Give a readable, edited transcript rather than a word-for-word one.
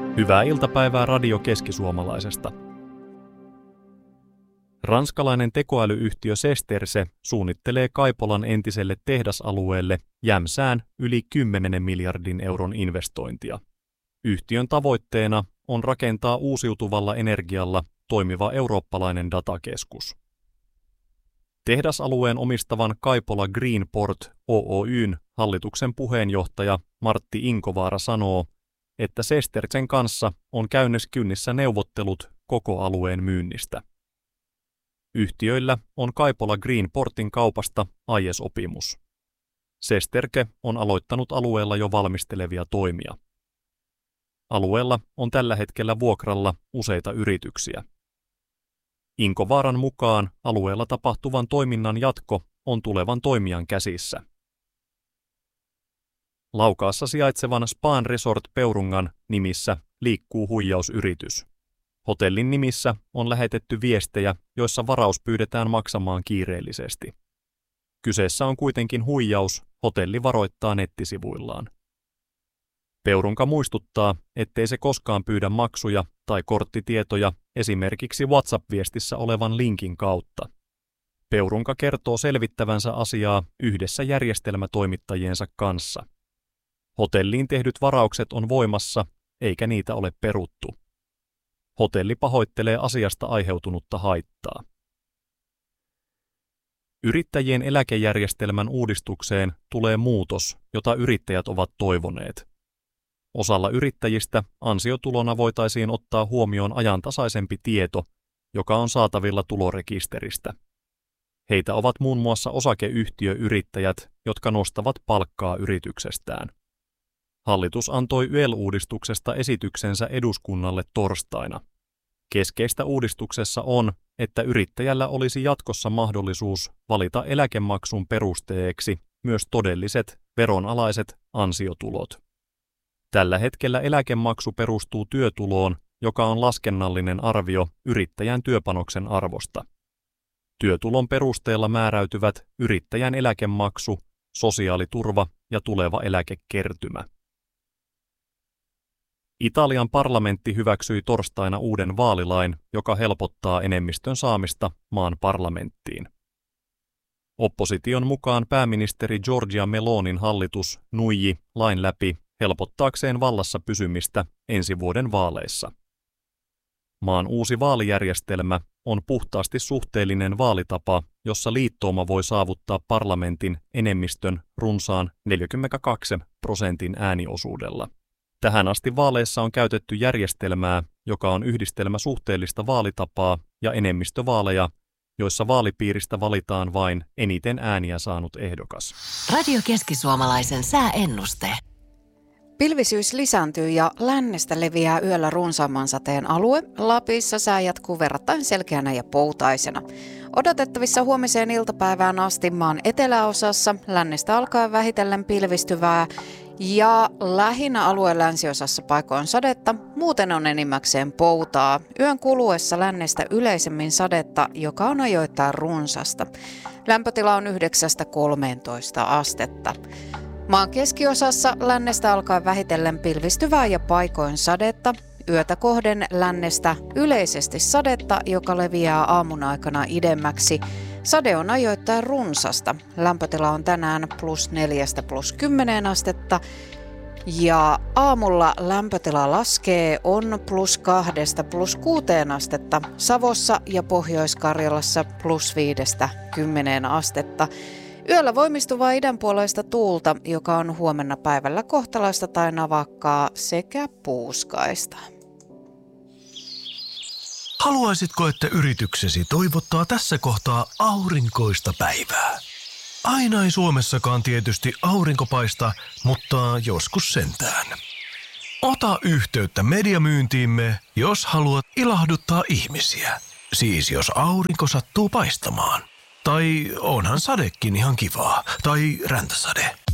Hyvää iltapäivää Radio Keski-Suomalaisesta. Ranskalainen tekoälyyhtiö Sesterce suunnittelee Kaipolan entiselle tehdasalueelle Jämsään yli 10 miljardin euron investointia. Yhtiön tavoitteena on rakentaa uusiutuvalla energialla toimiva eurooppalainen datakeskus. Tehdasalueen omistavan Kaipola Greenport Oyn hallituksen puheenjohtaja Martti Inkovaara sanoo, että Sestercen kanssa on käynnissä neuvottelut koko alueen myynnistä. Yhtiöillä on Kaipola Greenportin kaupasta aiesopimus. Sesterce on aloittanut alueella jo valmistelevia toimia. Alueella on tällä hetkellä vuokralla useita yrityksiä. Inkovaaran mukaan alueella tapahtuvan toiminnan jatko on tulevan toimijan käsissä. Laukaassa sijaitsevan Span Resort Peurungan nimissä liikkuu huijausyritys. Hotellin nimissä on lähetetty viestejä, joissa varaus pyydetään maksamaan kiireellisesti. Kyseessä on kuitenkin huijaus, hotelli varoittaa nettisivuillaan. Peurunka muistuttaa, ettei se koskaan pyydä maksuja tai korttitietoja esimerkiksi WhatsApp-viestissä olevan linkin kautta. Peurunka kertoo selvittävänsä asiaa yhdessä järjestelmätoimittajiensa kanssa. Hotelliin tehdyt varaukset on voimassa, eikä niitä ole peruttu. Hotelli pahoittelee asiasta aiheutunutta haittaa. Yrittäjien eläkejärjestelmän uudistukseen tulee muutos, jota yrittäjät ovat toivoneet. Osalla yrittäjistä ansiotulona voitaisiin ottaa huomioon ajantasaisempi tieto, joka on saatavilla tulorekisteristä. Heitä ovat muun muassa osakeyhtiöyrittäjät, jotka nostavat palkkaa yrityksestään. Hallitus antoi YEL-uudistuksesta esityksensä eduskunnalle torstaina. Keskeistä uudistuksessa on, että yrittäjällä olisi jatkossa mahdollisuus valita eläkemaksun perusteeksi myös todelliset veronalaiset ansiotulot. Tällä hetkellä eläkemaksu perustuu työtuloon, joka on laskennallinen arvio yrittäjän työpanoksen arvosta. Työtulon perusteella määräytyvät yrittäjän eläkemaksu, sosiaaliturva ja tuleva eläkekertymä. Italian parlamentti hyväksyi torstaina uuden vaalilain, joka helpottaa enemmistön saamista maan parlamenttiin. Opposition mukaan pääministeri Giorgia Melonin hallitus nuiji lain läpi helpottaakseen vallassa pysymistä ensi vuoden vaaleissa. Maan uusi vaalijärjestelmä on puhtaasti suhteellinen vaalitapa, jossa liittouma voi saavuttaa parlamentin enemmistön runsaan 42% ääniosuudella. Tähän asti vaaleissa on käytetty järjestelmää, joka on yhdistelmä suhteellista vaalitapaa ja enemmistövaaleja, joissa vaalipiiristä valitaan vain eniten ääniä saanut ehdokas. Radio Keski-Suomalaisen sääennuste. Pilvisyys lisääntyy ja lännestä leviää yöllä runsaamman sateen alue. Lapissa sää jatkuu verrattain selkeänä ja poutaisena. Odotettavissa huomiseen iltapäivään asti maan eteläosassa lännestä alkaa vähitellen pilvistyvää ja lähinnä alueen länsiosassa paikoin sadetta, muuten on enimmäkseen poutaa. Yön kuluessa lännestä yleisemmin sadetta, joka on ajoittain runsasta. Lämpötila on 9–13 astetta. Maan keskiosassa lännestä alkaa vähitellen pilvistyvää ja paikoin sadetta. Yötä kohden lännestä yleisesti sadetta, joka leviää aamun aikana idemmäksi. Sade on ajoittain runsasta. Lämpötila on tänään +4–+10 astetta. Ja aamulla lämpötila laskee on +2–+6 astetta. Savossa ja Pohjois-Karjalassa +5–10 astetta. Yöllä voimistuvaa idänpuoleista tuulta, joka on huomenna päivällä kohtalaista tai navakkaa sekä puuskaista. Haluaisitko, että yrityksesi toivottaa tässä kohtaa aurinkoista päivää? Aina ei Suomessakaan tietysti aurinko paista, mutta joskus sentään. Ota yhteyttä mediamyyntiimme, jos haluat ilahduttaa ihmisiä. Siis jos aurinko sattuu paistamaan. Tai onhan sadekin ihan kivaa. Tai räntäsade.